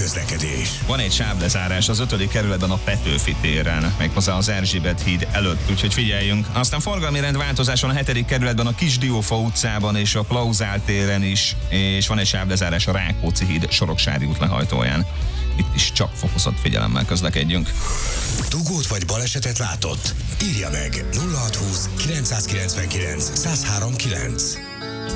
közlekedés. Van egy sávlezárás az 5. kerületben a Petőfi téren, méghozzá az Erzsébet híd előtt, úgyhogy figyeljünk. Aztán forgalmi rendváltozás van a 7. kerületben a Kisdiófa utcában és a Klauzál téren is, és van egy sávlezárás a Rákóczi híd Soroksári út lehajtóján. Itt is csak fokozott figyelemmel közlekedjünk. Dugót vagy balesetet látott? Írja meg 0620 999 1039.